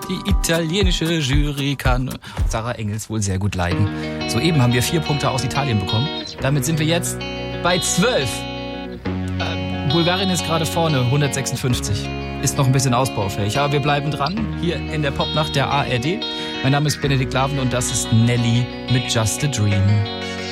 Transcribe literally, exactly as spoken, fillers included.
Die italienische Jury kann Sarah Engels wohl sehr gut leiden. Soeben haben wir vier Punkte aus Italien bekommen. Damit sind wir jetzt bei zwölf. Äh, Bulgarien ist gerade vorne, hundertsechsundfünfzig. Ist noch ein bisschen ausbaufähig, aber wir bleiben dran. Hier in der Popnacht der A R D. Mein Name ist Benedikt Laven und das ist Nelly mit Just a Dream.